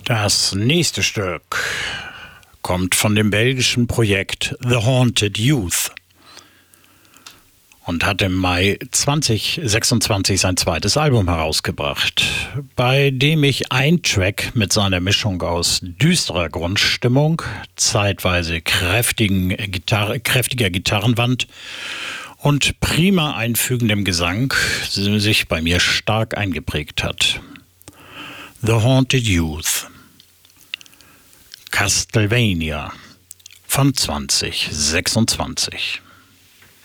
Das nächste Stück kommt von dem belgischen Projekt The Haunted Youth und hat im Mai 2026 sein zweites Album herausgebracht, bei dem ich ein Track mit seiner Mischung aus düsterer Grundstimmung, zeitweise kräftiger Gitarrenwand und prima einfügendem Gesang sich bei mir stark eingeprägt hat. The Haunted Youth, Castlevania von 2026.